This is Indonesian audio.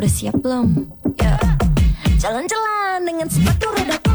Udah siap belum? Ya. Jalan-jalan dengan sepatu roda